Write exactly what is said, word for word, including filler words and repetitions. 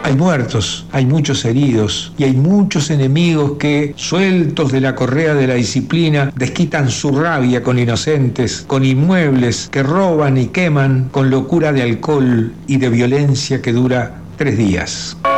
Hay muertos, hay muchos heridos y hay muchos enemigos que, sueltos de la correa de la disciplina, desquitan su rabia con inocentes, con inmuebles que roban y queman, con locura de alcohol y de violencia que dura tres días.